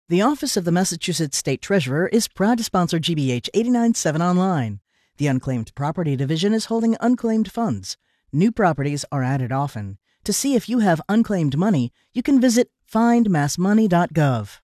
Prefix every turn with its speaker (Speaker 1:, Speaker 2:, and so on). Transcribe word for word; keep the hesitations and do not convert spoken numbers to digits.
Speaker 1: The Office of the Massachusetts State Treasurer is proud to sponsor G B H eighty-nine point seven Online. The Unclaimed Property Division is holding unclaimed funds. New properties are added often. To see if you have unclaimed money, you can visit find mass money dot gov.